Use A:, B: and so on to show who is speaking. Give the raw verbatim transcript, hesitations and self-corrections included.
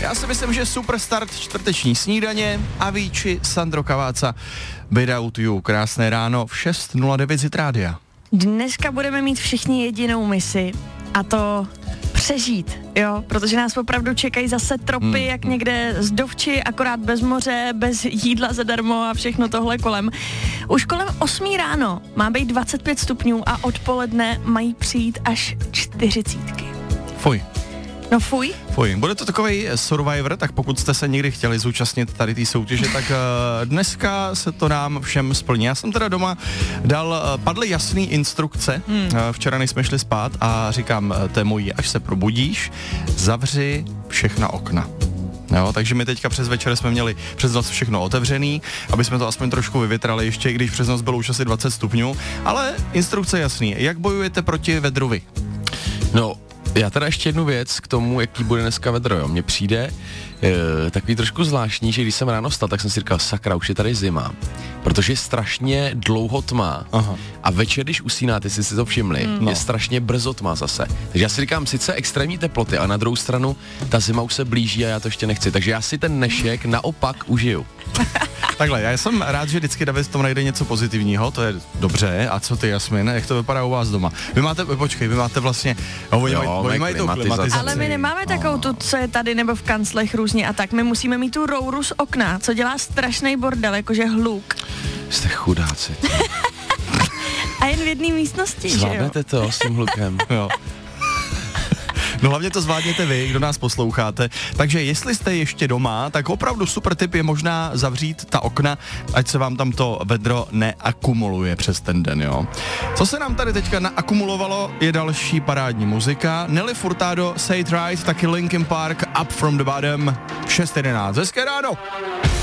A: Já si myslím, že super start čtvrteční snídaně. Avicii, Sandro Cavazza, Without You. Krásné ráno v šest nula devět Hit Rádia.
B: Dneska budeme mít všichni jedinou misi a to přežít, jo, protože nás opravdu čekají zase tropy, hmm. jak někde z Dovči, akorát bez moře, bez jídla zadarmo a všechno tohle kolem. Už kolem osmí ráno má být dvacet pět stupňů a odpoledne mají přijít až čtyřicítky.
A: Fuj.
B: No fuj.
A: Fuj. Bude to takovej Survivor, tak pokud jste se někdy chtěli zúčastnit tady té soutěže, tak uh, dneska se to nám všem splní. Já jsem teda doma dal, uh, padly jasný instrukce, hmm. uh, včera než jsme šli spát a říkám, uh, to je můj, až se probudíš, zavři všechna okna. Jo, takže my teďka přes večer jsme měli přes noc všechno otevřený, aby jsme to aspoň trošku vyvětrali, ještě když přes noc bylo už asi dvacet stupňů, ale instrukce jasný. Jak bojujete proti vedru vy?
C: No, já teda ještě jednu věc k tomu, jaký bude dneska vedro, jo. Mně přijde e, takový trošku zvláštní, že když jsem ráno vstal, tak jsem si říkal, sakra, už je tady zima, protože je strašně dlouho tma. Aha. A večer, když usínáte, si si to všimli, mm. je strašně brzo tma zase. Takže já si říkám, sice extrémní teploty, a na druhou stranu ta zima už se blíží a já to ještě nechci, takže já si ten dnešek naopak užiju.
A: Takhle, já jsem rád, že vždycky David v tom najde něco pozitivního, to je dobře. A co ty, Jasmin, jak to vypadá u vás doma? Vy máte, počkej, vy máte vlastně, no, oni, jo, mají, oni mají tu klimatizaci.
B: Ale my nemáme takovou tu, co je tady nebo v kanclech různě a tak. My musíme mít tu rouru z okna, co dělá strašný bordel, jakože hluk.
C: Jste chudáci.
B: A jen v jedné místnosti, že jo?
C: Zvládnete to s tím hlukem.
A: Jo. No hlavně to zvládněte vy, kdo nás posloucháte. Takže jestli jste ještě doma, tak opravdu super tip je možná zavřít ta okna, ať se vám tam to vedro neakumuluje přes ten den, jo. Co se nám tady teďka naakumulovalo, je další parádní muzika. Nelly Furtado, Say It Right, taky Linkin Park, Up From The Bottom, šest jedenáct. Hezké ráno!